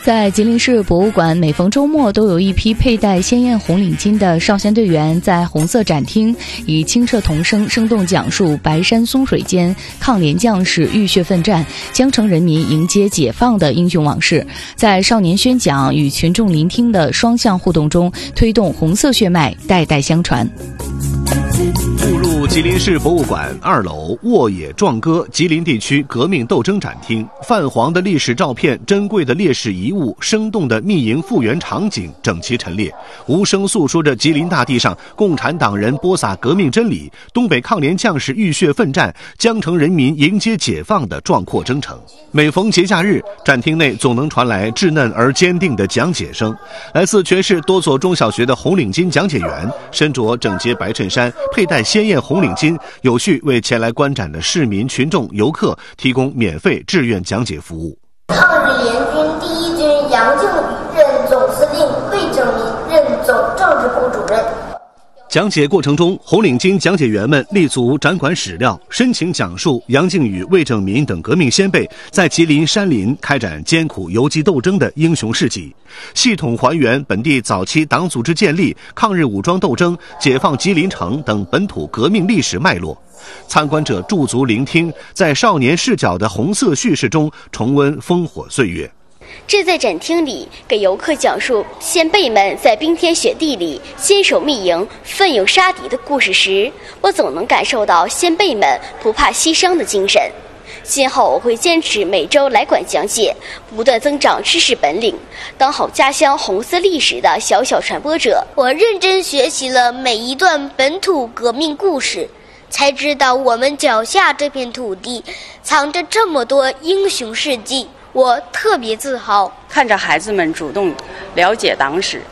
在吉林市博物馆，每逢周末都有一批佩戴鲜艳红领巾的少先队员在红色展厅以清澈童声生动讲述白山松水间抗联将士浴血奋战、江城人民迎接解放的英雄往事，在少年宣讲与群众聆听的双向互动中，推动红色血脉代代相传。 步入吉林市博物馆2楼沃野壮歌吉林地区革命斗争展厅，泛黄的历史照片、珍贵的烈士遗物、生动的密营复原场景整齐陈列，无声诉说着吉林大地上共产党人播撒革命真理、东北抗联将士浴血奋战、江城人民迎接解放的壮阔征程。每逢节假日，展厅内总能传来稚嫩而坚定的讲解声。来自全市多所中小学的红领巾讲解员，身着整洁白衬衫，佩戴鲜艳红领巾，有序为前来观展的市民群众游客提供免费志愿讲解服务。 抗日联军第一军杨靖宇任总司令，魏正民任总政治部主任。 讲解过程中，红领巾讲解员们立足展馆史料，深情讲述杨靖宇、魏正民等革命先辈在吉林山林开展艰苦游击斗争的英雄事迹，系统还原本地早期党组织建立、抗日武装斗争、解放吉林城等本土革命历史脉络。参观者驻足聆听，在少年视角的红色叙事中重温烽火岁月。 这在展厅里给游客讲述先辈们在冰天雪地里坚守密营、奋勇杀敌的故事时，我总能感受到先辈们不怕牺牲的精神。今后我会坚持每周来馆讲解，不断增长知识本领，当好家乡红色历史的小小传播者。 我认真学习了每一段本土革命故事，才知道我们脚下这片土地藏着这么多英雄事迹，我特别自豪。 看着孩子们主动了解党史，